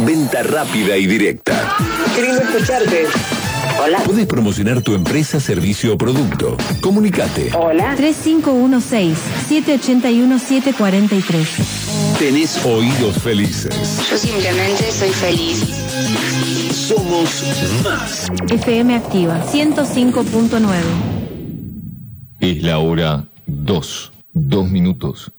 Venta rápida y directa. Qué lindo escucharte. Hola. Podés promocionar tu empresa, servicio o producto. Comunicate. Hola. 3516-781-743. Tenés oídos felices. Yo simplemente soy feliz. Somos más. FM Activa 105.9. Es la hora 2. 2 minutos.